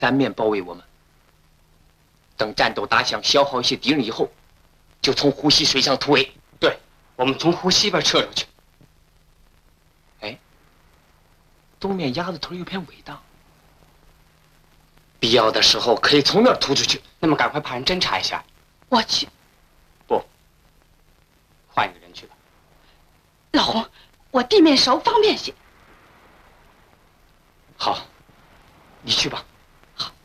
三面包围我们。等战斗打响，消耗一些敌人以后，就从湖西水上突围。 对，我们从湖西边撤出去。 哎，东面鸭子头有片苇荡，必要的时候可以从那儿突出去。 那么赶快派人侦查一下。 我去。 不，换一个人去吧。 老洪，我地面熟，方便些。 好，你去吧。